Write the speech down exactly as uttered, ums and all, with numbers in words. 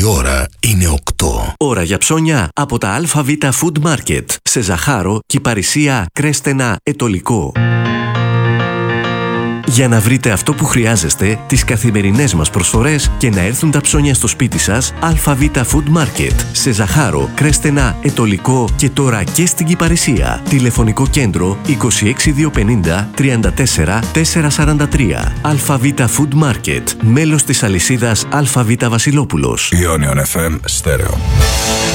ώρα είναι οκτώ. Ώρα για ψώνια από τα ΑΒ Food Market. Σε Ζαχάρο, Κυπαρισία, Κρέστενα, Ετωλικό. Για να βρείτε αυτό που χρειάζεστε, τις καθημερινές μας προσφορές και να έρθουν τα ψώνια στο σπίτι σας, ΑΒ Food Market. Σε Ζαχάρο, Κρέστενα, Ετωλικό και τώρα και στην Κυπαρισία. Τηλεφωνικό κέντρο είκοσι έξι διακόσια πενήντα τριάντα τέσσερα τετρακόσια σαράντα τρία. ΑΒ Food Market. Μέλος της αλυσίδας ΑΒ Βασιλόπουλος. Ionion εφ εμ Στέρεο.